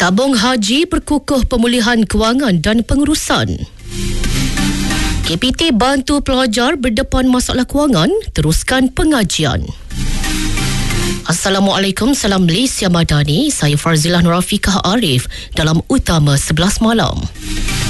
Tabung haji perkukuh pemulihan kewangan dan pengurusan. KPT bantu pelajar berdepan masalah kewangan, teruskan pengajian. Assalamualaikum, salam Malaysia Madani. Saya Farzilah Nurafiqah Arif dalam Utama 11 Malam.